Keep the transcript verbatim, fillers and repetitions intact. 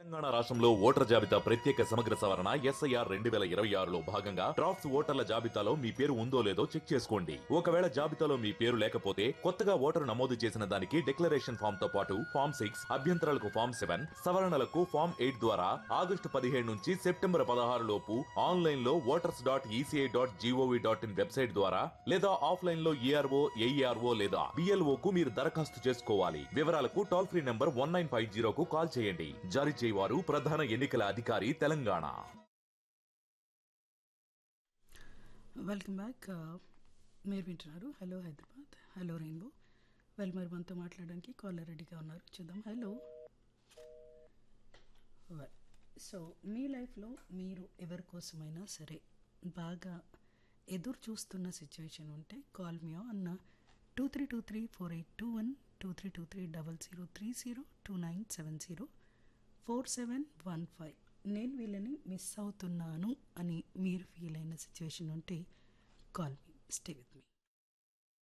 తెలంగాణ రాష్ట్రంలో ఓటర్ జాబితా ప్రత్యేక సమగ్ర సవరణ ఎస్ఐఆర్ రెండు వేల ఇరవై ఆరులో భాగంగా డ్రాఫ్ట్స్ ఓటర్ల జాబితాలో మీ పేరు ఉందో లేదో చెక్ చేసుకోండి. ఒకవేళ జాబితాలో మీ పేరు లేకపోతే కొత్తగా ఓటరు నమోదు చేసిన దానికి డిక్లరేషన్ ఫామ్ తో పాటు ఫామ్ సిక్స్ అభ్యంతరాలకు ఫామ్ సెవెన్ సవరణలకు ఫామ్ ఎయిట్ ద్వారా ఆగస్టు పదిహేడు నుంచి సెప్టెంబర్ పదహారు లోపు ఆన్లైన్ లో voters dot ECI dot GOV dot in website ద్వారా లేదా ఆఫ్లైన్ లో ఏఆర్ఓ ఏఈఆర్ఓ లేదా బిఎల్ఓ కు మీరు దరఖాస్తు చేసుకోవాలి. వివరాలకు toll free number one nine five జీరోకు call చేయండి. జారీ చేయవారు ప్రధాన ఎన్నికల అధికారి తెలంగాణ. Welcome back. మీరు వింటున్నారు hello Hyderabad, hello rainbow. Well, మరి మనతో మాట్లాడడానికి కాలర్ రెడీగా ఉన్నారు, చూద్దాం. హలో. వెల్, సో మీ లైఫ్లో మీరు ఎవరి కోసమైనా సరే బాగా ఎదురు చూస్తున్న సిచ్యువేషన్ ఉంటే కాల్ మీ అన్న two three two three four eight two one two three two three double zero three zero two nine seven zero four seven one five. నేను వీళ్ళని మిస్ అవుతున్నాను అని మీరు ఫీల్ అయిన సిచ్యువేషన్ ఉంటే call me, stay with me.